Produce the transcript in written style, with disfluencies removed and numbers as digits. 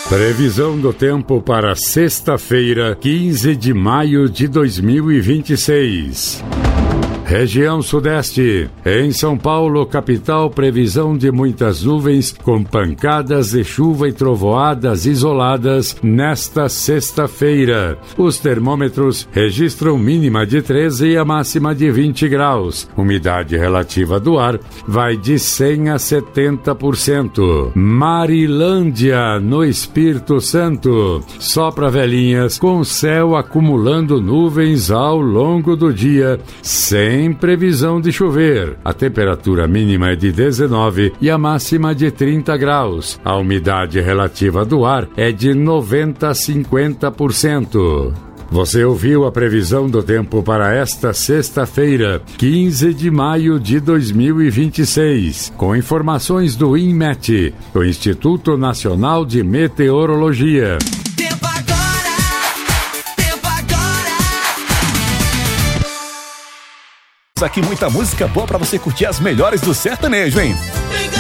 Previsão do tempo para sexta-feira, 15 de maio de 2026. Região Sudeste. Em São Paulo, capital, previsão de muitas nuvens com pancadas de chuva e trovoadas isoladas nesta sexta-feira. Os termômetros registram mínima de 13 e a máxima de 20 graus. Umidade relativa do ar vai de 100 a 70%. Marilândia, no Espírito Santo. Sopra velhinhas com céu acumulando nuvens ao longo do dia, sem previsão de chover. A temperatura mínima é de 19 e a máxima de 30 graus. A umidade relativa do ar é de 90 a 50%. Você ouviu a previsão do tempo para esta sexta-feira, 15 de maio de 2026, com informações do INMET, o Instituto Nacional de Meteorologia. Aqui muita música boa pra você curtir as melhores do sertanejo, hein?